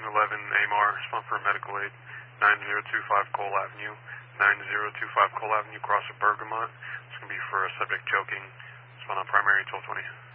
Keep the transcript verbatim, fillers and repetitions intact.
eleven A M R, respond for medical aid, nine zero two five Cole Avenue, nine zero two five Cole Avenue, cross of Bergamot. It's going to be for a subject choking. Respond on primary twelve twenty.